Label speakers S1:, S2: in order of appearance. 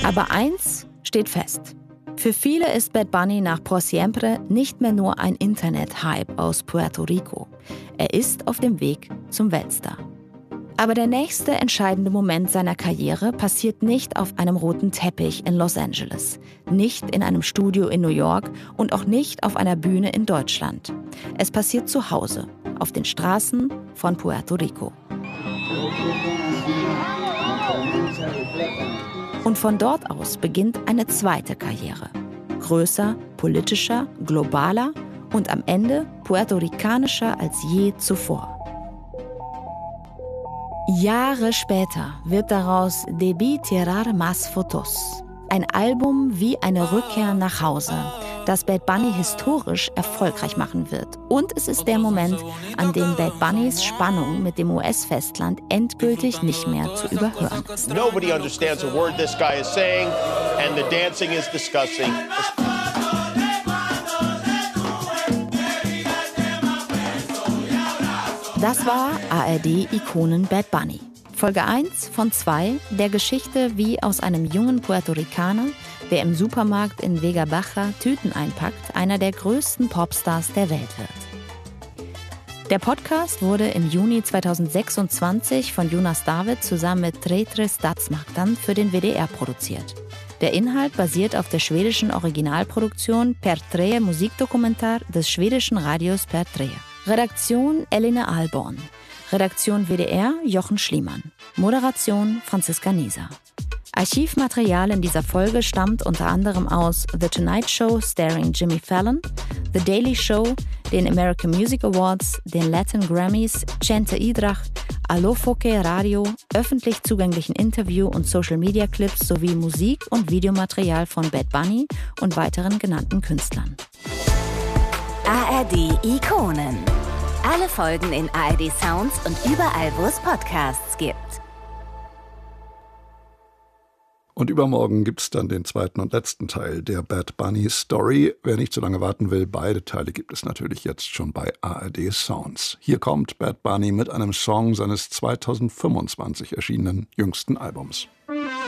S1: Aber eins steht fest. Für viele ist Bad Bunny nach Por Siempre nicht mehr nur ein Internet-Hype aus Puerto Rico. Er ist auf dem Weg zum Weltstar. Aber der nächste entscheidende Moment seiner Karriere passiert nicht auf einem roten Teppich in Los Angeles, nicht in einem Studio in New York und auch nicht auf einer Bühne in Deutschland. Es passiert zu Hause, auf den Straßen von Puerto Rico. Und von dort aus beginnt eine zweite Karriere. Größer, politischer, globaler und am Ende puerto-ricanischer als je zuvor. Jahre später wird daraus Debí tirar más fotos. Ein Album wie eine Rückkehr nach Hause, das Bad Bunny historisch erfolgreich machen wird. Und es ist der Moment, an dem Bad Bunnys Spannung mit dem US-Festland endgültig nicht mehr zu überhören ist.
S2: Nobody understands a word this guy is saying, and the dancing is disgusting.
S1: Das war ARD-Ikonen Bad Bunny. Folge 1 von 2 der Geschichte, wie aus einem jungen Puerto Ricaner, der im Supermarkt in Vega Baja Tüten einpackt, einer der größten Popstars der Welt wird. Der Podcast wurde im Juni 2026 von Jonas David zusammen mit Tre Statsmakten für den WDR produziert. Der Inhalt basiert auf der schwedischen Originalproduktion Per Tre Musikdokumentar des schwedischen Radios Per Tre. Redaktion Elina Ahlborn. Redaktion WDR Jochen Schliemann. Moderation Franziska Nieser. Archivmaterial in dieser Folge stammt unter anderem aus The Tonight Show starring Jimmy Fallon, The Daily Show, den American Music Awards, den Latin Grammys, Chente Idrach, Alofoke Radio, öffentlich zugänglichen Interview- und Social-Media-Clips sowie Musik- und Videomaterial von Bad Bunny und weiteren genannten Künstlern.
S3: ARD-Ikonen. Alle Folgen in ARD Sounds und überall, wo es Podcasts gibt.
S4: Und übermorgen gibt's dann den zweiten und letzten Teil der Bad Bunny Story. Wer nicht so lange warten will, beide Teile gibt es natürlich jetzt schon bei ARD Sounds. Hier kommt Bad Bunny mit einem Song seines 2025 erschienenen jüngsten Albums.